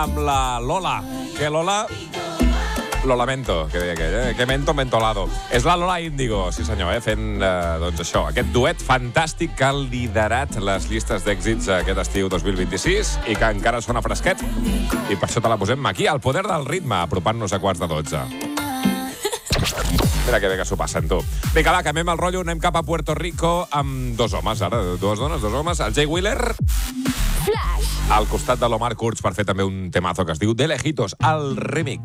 amb la Lola. Que Lola... Lo lamento, que deia aquell, que mento mentolado. És la Lola Índigo, sí senyor, fent, doncs això, aquest duet fantàstic que ha liderat les llistes d'èxits aquest estiu 2026 i que encara sona fresquet. I per això te la posem aquí, al poder del ritme, apropant-nos a 11:15. Mira que bé que s'ho passen, tu. Vinga, va, canviem el rotllo, anem cap a Puerto Rico amb dos homes, ara, dues dones, dos homes. El Jay Wheeler, Flash, al costat de l'Omar Kurz, per fer també un temazo que es diu De Lejitos, el remix.